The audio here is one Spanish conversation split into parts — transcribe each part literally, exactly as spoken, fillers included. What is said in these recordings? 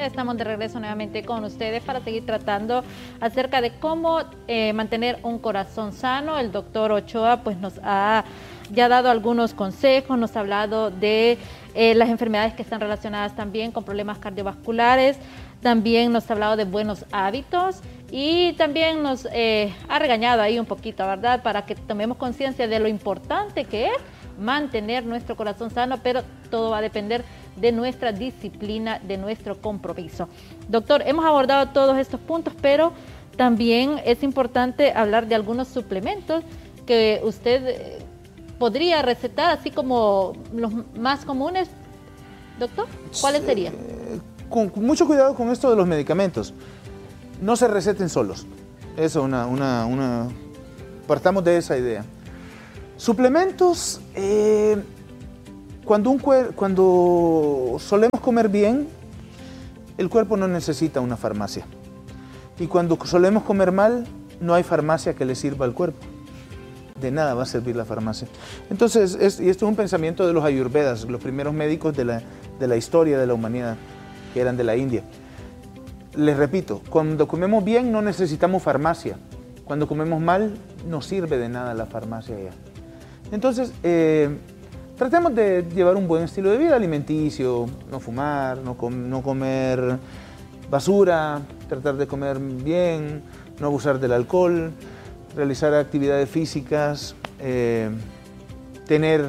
Ya estamos de regreso nuevamente con ustedes para seguir tratando acerca de cómo eh, mantener un corazón sano. El doctor Ochoa pues nos ha ya dado algunos consejos, nos ha hablado de eh, las enfermedades que están relacionadas también con problemas cardiovasculares, también nos ha hablado de buenos hábitos y también nos eh, ha regañado ahí un poquito, ¿verdad? Para que tomemos conciencia de lo importante que es mantener nuestro corazón sano, pero todo va a depender de nuestra disciplina, de nuestro compromiso. Doctor, hemos abordado todos estos puntos, pero también es importante hablar de algunos suplementos que usted eh, podría recetar, así como los más comunes. Doctor, ¿cuáles serían? Eh, con, con mucho cuidado con esto de los medicamentos. No se receten solos. Eso, una, una, una... partamos de esa idea. Suplementos, eh, cuando, un cuando solemos comer bien, el cuerpo no necesita una farmacia. Y cuando solemos comer mal, no hay farmacia que le sirva al cuerpo. De nada va a servir la farmacia. Entonces, es, y esto es un pensamiento de los ayurvedas, los primeros médicos de la, de la historia de la humanidad, que eran de la India. Les repito, cuando comemos bien no necesitamos farmacia. Cuando comemos mal, no sirve de nada la farmacia ya. Entonces, eh, tratemos de llevar un buen estilo de vida alimenticio, no fumar, no, com no comer basura, tratar de comer bien, no abusar del alcohol, realizar actividades físicas, eh, tener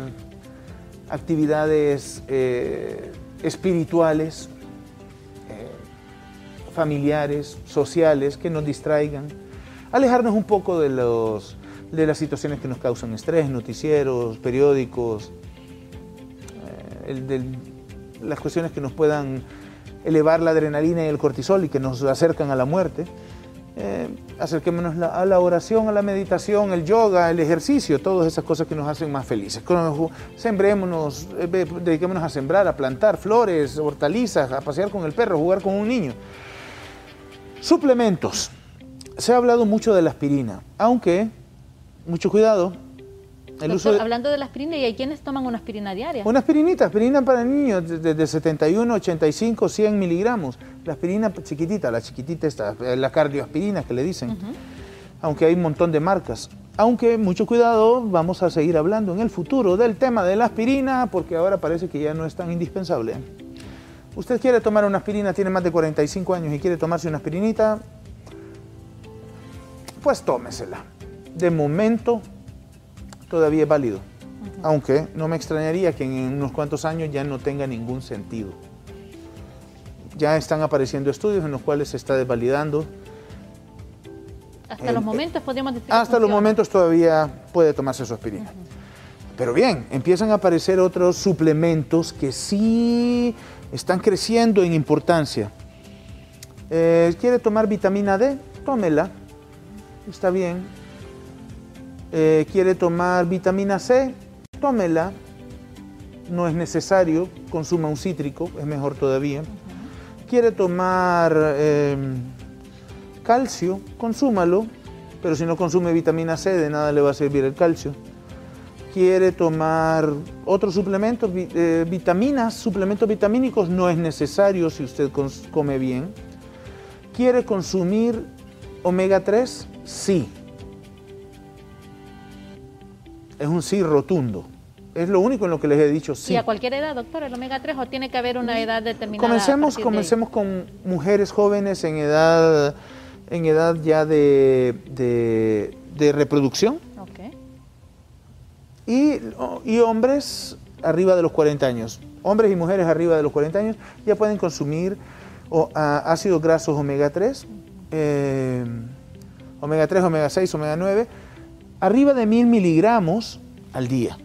actividades eh, espirituales, eh, familiares, sociales, que nos distraigan, alejarnos un poco de los... de las situaciones que nos causan estrés, noticieros, periódicos, eh, el, de, las cuestiones que nos puedan elevar la adrenalina y el cortisol y que nos acercan a la muerte. Eh, acerquémonos la, a la oración, a la meditación, el yoga, el ejercicio, todas esas cosas que nos hacen más felices. Sembrémonos, eh, dediquémonos a sembrar, a plantar flores, hortalizas, a pasear con el perro, a jugar con un niño. Suplementos. Se ha hablado mucho de la aspirina, aunque... mucho cuidado. El Doctor, uso de... hablando de la aspirina, ¿y hay quienes toman una aspirina diaria? Una aspirinita, aspirina para niños, desde de setenta y uno, ochenta y cinco, cien miligramos. La aspirina chiquitita, la chiquitita esta, la cardioaspirina que le dicen. Uh-huh. Aunque hay un montón de marcas. Aunque, mucho cuidado, vamos a seguir hablando en el futuro del tema de la aspirina, porque ahora parece que ya no es tan indispensable. Usted quiere tomar una aspirina, tiene más de cuarenta y cinco años y quiere tomarse una aspirinita, pues tómesela. De momento todavía es válido, uh-huh. Aunque no me extrañaría que en unos cuantos años ya no tenga ningún sentido. Ya están apareciendo estudios en los cuales se está desvalidando. Hasta el, los momentos podríamos decir. Hasta los momentos todavía puede tomarse su aspirina. Uh-huh. Pero bien, empiezan a aparecer otros suplementos que sí están creciendo en importancia. Eh, ¿Quiere tomar vitamina D? Tómela, está bien. Eh, quiere tomar vitamina C, tómela, no es necesario, consuma un cítrico, es mejor todavía. Uh-huh. Quiere tomar eh, calcio, consúmalo, pero si no consume vitamina C, de nada le va a servir el calcio. Quiere tomar otros suplementos, eh, vitaminas, suplementos vitamínicos, no es necesario si usted come bien. Quiere consumir omega tres, sí. Es un sí rotundo. Es lo único en lo que les he dicho sí. ¿Y a cualquier edad, doctor, el omega tres o tiene que haber una edad determinada? Comencemos, comencemos con mujeres jóvenes en edad, en edad ya de, de, de reproducción. Okay. Y, y hombres arriba de los cuarenta años. Hombres y mujeres arriba de los cuarenta años ya pueden consumir o, a, ácidos grasos omega tres, eh, omega tres, omega seis, omega nueve, arriba de mil miligramos al día.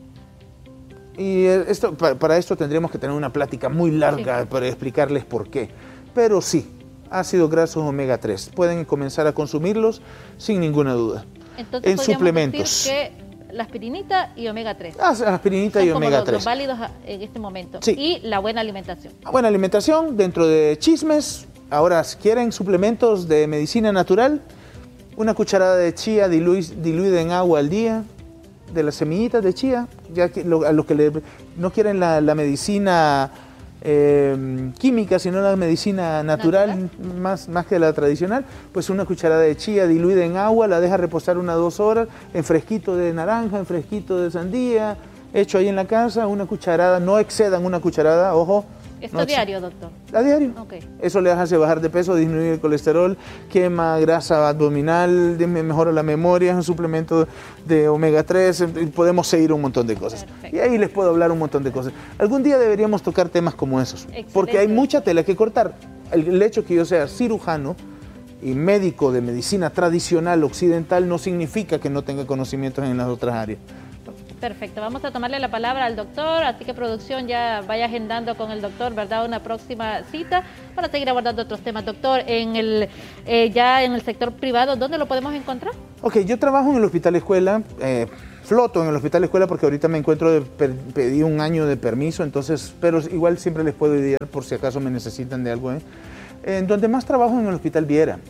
Y esto, para esto tendríamos que tener una plática muy larga, sí, para explicarles por qué. Pero sí, ácidos grasos omega tres. Pueden comenzar a consumirlos sin ninguna duda. Entonces, en suplementos. Decir que la aspirinita y omega tres. Ah, la aspirinita y omega tres. Son como los, los válidos en este momento. Sí. Y la buena alimentación. La buena alimentación, dentro de chismes. Ahora, si quieren suplementos de medicina natural, una cucharada de chía dilu diluida en agua al día, de las semillitas de chía, ya que lo, a los que le, no quieren la, la medicina eh, química, sino la medicina natural, natural. Más, más que la tradicional, pues una cucharada de chía diluida en agua, la deja reposar unas dos horas, en fresquito de naranja, en fresquito de sandía, hecho ahí en la casa, una cucharada, no excedan una cucharada, ojo. ¿Esto no diario, doctor? A diario. Okay. Eso le hace bajar de peso, disminuir el colesterol, quema grasa abdominal, mejora la memoria, es un suplemento de omega tres, podemos seguir un montón de cosas. Perfecto. Y ahí les puedo hablar un montón de cosas. Algún día deberíamos tocar temas como esos, Excelente. porque hay mucha tela que cortar. El, el hecho que yo sea cirujano y médico de medicina tradicional occidental no significa que no tenga conocimientos en las otras áreas. Perfecto, vamos a tomarle la palabra al doctor, así que producción ya vaya agendando con el doctor, ¿verdad? Una próxima cita para seguir abordando otros temas. Doctor, en el eh, ya en el sector privado, ¿dónde lo podemos encontrar? Ok, yo trabajo en el Hospital Escuela, eh, floto en el Hospital Escuela porque ahorita me encuentro, de, per, pedí un año de permiso, entonces, pero igual siempre les puedo idear por si acaso me necesitan de algo. ¿eh? En donde más trabajo en el Hospital Viera.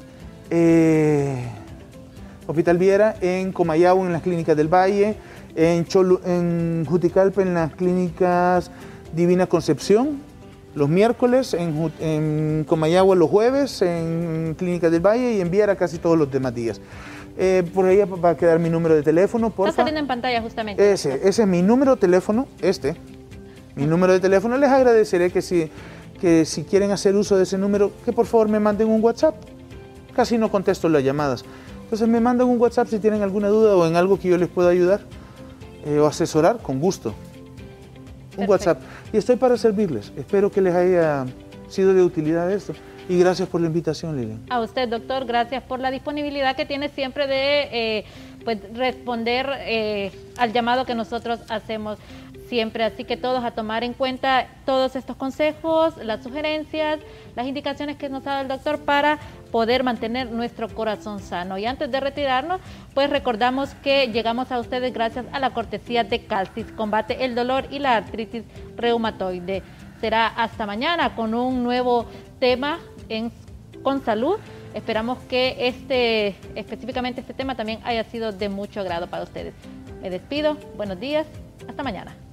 Eh, Hospital Viera en Comayagua, en las clínicas del Valle, en, Cholu, en Juticalpa, en las clínicas Divina Concepción, los miércoles, en, en Comayagua los jueves, en Clínicas del Valle y en Viera casi todos los demás días. Eh, por ahí va a quedar mi número de teléfono, porfa. Está saliendo en pantalla justamente. Ese, ese es mi número de teléfono, este, mi número de teléfono. Les agradeceré que si, que si quieren hacer uso de ese número, que por favor me manden un WhatsApp. Casi no contesto las llamadas. Entonces me mandan un WhatsApp si tienen alguna duda o en algo que yo les pueda ayudar eh, o asesorar, con gusto. Un Perfecto. WhatsApp. Y estoy para servirles. Espero que les haya sido de utilidad esto. Y gracias por la invitación, Lilian. A usted, doctor, gracias por la disponibilidad que tiene siempre de eh, pues, responder eh, al llamado que nosotros hacemos siempre. Así que todos a tomar en cuenta todos estos consejos, las sugerencias, las indicaciones que nos ha dado el doctor para poder mantener nuestro corazón sano. Y antes de retirarnos, pues recordamos que llegamos a ustedes gracias a la cortesía de Calcis, combate el dolor y la artritis reumatoide. Será hasta mañana con un nuevo tema en Con Salud. Esperamos que este, específicamente este tema también haya sido de mucho agrado para ustedes. Me despido, buenos días, hasta mañana.